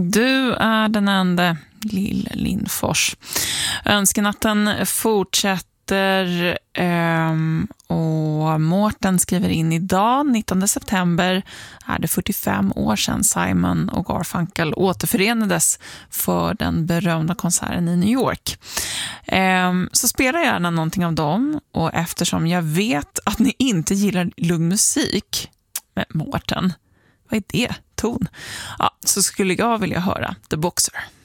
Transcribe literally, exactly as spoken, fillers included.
Du är den enda, Lill Lindfors. Önskenatten fortsätter um, och Mårten skriver in idag, nittonde september, är det fyrtiofem år sedan Simon och Garfunkel återförenades för den berömda konserten i New York. Um, så spela gärna någonting av dem, och eftersom jag vet att ni inte gillar lugn musik med Mårten, vad är det? Ton? Ja, så skulle jag vilja höra The Boxer.